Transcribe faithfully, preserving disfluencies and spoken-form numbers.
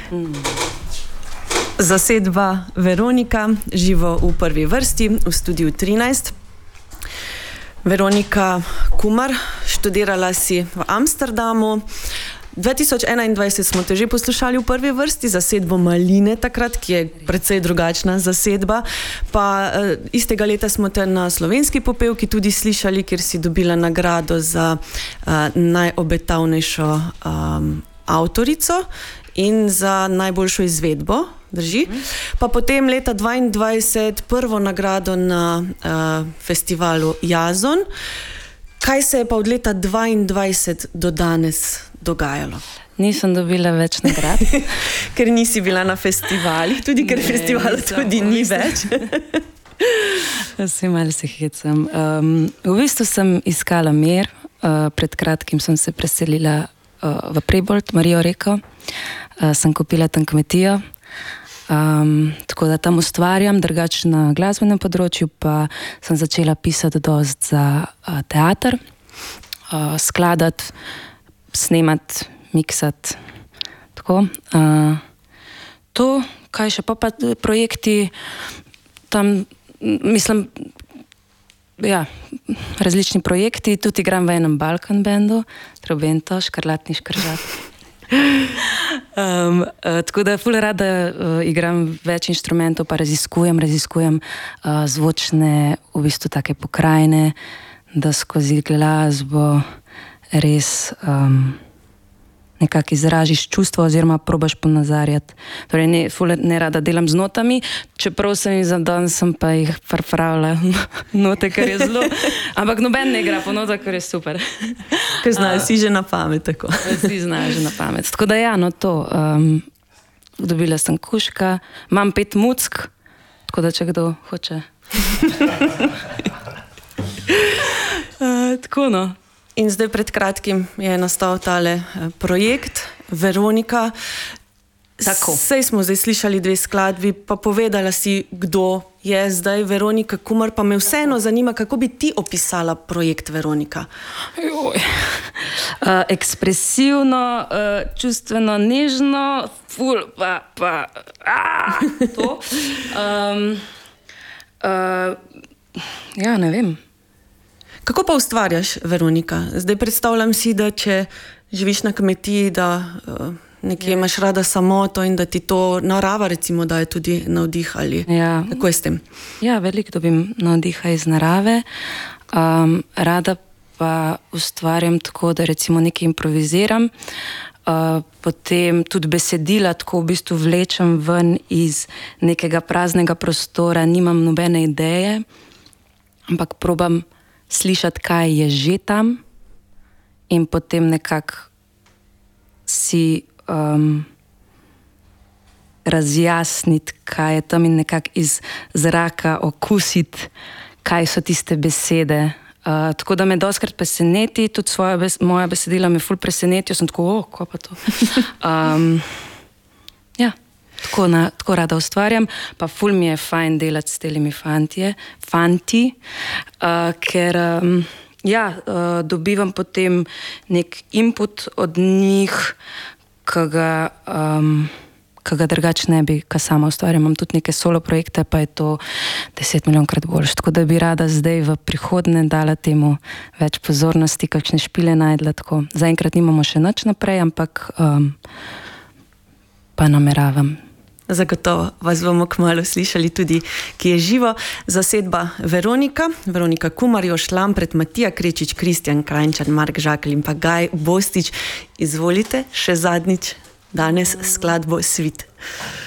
Mm. Zasedba Veronika, živo v prvi vrsti, v studiu trinajst. Veronika Kumar, študirala si v Amsterdamu. dva tisoč enaindvajset smo te že poslušali v prvi vrsti, zasedbo Maline takrat, ki je precej drugačna zasedba. Pa uh, istega leta smo te na Slovenski popevki tudi slišali, kjer si dobila nagrado za uh, najobetavnejšo um, avtorico in za najboljšo izvedbo, drži. Pa potem leta dvaindvajset prvo nagrado na uh, festivalu Jazon. Kaj se je pa od leta dvaindvajset do danes dogajalo? Nisem dobila več nagrad. Ker nisi bila na festivalih, tudi ker festivala tudi ni več. Vsi malo se hecam. Um, v bistvu sem iskala mir. Uh, pred kratkim sem se preselila uh, v Prebold, Marijo Reko. Uh, sem kupila tam kmetijo. Um, tako da tam ustvarjam, drugače na glasbenem področju pa sem začela pisati dost za uh, teater, uh, skladati, snemati, miksati. Tako. Uh, to, kaj še pa, pa projekti tam, mislim, ja, različni projekti, tudi igram v enem Balkan bandu, Trobento, Škrlatni škržat. Um, uh, tako da ful rada uh, igram več inštrumentov, pa raziskujem, raziskujem uh, zvočne, v bistvu take pokrajine, da skozi glasbo res um, nekako izražiš čustvo oziroma probaš ponazarjati. Torej ne, ful ne rada delam z notami, čeprav sem jih za dan, sem pa jih pripravila note, kar je zelo, ampak noben ne igra po notah, kar je super. Ker znajo si že na pamet, tako. Vsi znajo že na pamet. Tako da ja, no to. Um, dobila sem kuška, imam pet muck, tako da če kdo hoče. uh, tako no. In zdaj pred kratkim je nastal tale projekt Veronika. Tako. Sej smo zdaj slišali dve skladbi, pa povedala si, kdo je zdaj Veronika Kumar, pa me vseeno zanima, kako bi ti opisala projekt Veronika. Uh, ekspresivno, uh, čustveno, nežno, ful, pa, pa, a, to. Um, uh, ja, ne vem. Kako pa ustvarjaš, Veronika? Zdaj predstavljam si, da če živiš na kmetiji, da uh, nekje imaš rada samoto in da ti to narava recimo daje tudi navdih ali ja. Kako je s tem? Ja, veliko dobim navdiha iz narave. Um, rada pa ustvarjam tako, da recimo nekaj improviziram, uh, potem tudi besedila tako v bistvu vlečem ven iz nekega praznega prostora, nimam nobene ideje, ampak probam slišati, kaj je že tam in potem nekako si um, razjasniti, kaj je tam in nekako iz zraka okusiti, kaj so tiste besede. Uh, tako da me dostikrat preseneti, tudi svoja bes moja besedila me ful presenetijo, sem tako, o, ko pa to? Um, ja. Tako, na, tako rada ustvarjam, pa ful mi je fajn delati s telimi fantje, fanti, uh, ker um, ja, uh, dobivam potem nek input od njih, ki ga, um, ki ga drugače ne bi, ki sama ustvarjam. Imam tudi neke solo projekte, pa je to deset milijonkrat boljše. Tako da bi rada zdaj v prihodnje dala temu več pozornosti, kakšne špile najdla. Tako. Zaenkrat nimamo še nič naprej, ampak um, pa nameravam. Zagotovo vas bomo kmalu slišali tudi, ki je živo. Zasedba Veronika, Veronika Kumar, Jož Lampret, Matija Krečič, Kristjan Krajnčan, Mark Žakelj in pa Gaj Bostič. Izvolite še zadnjič danes skladbo Svit.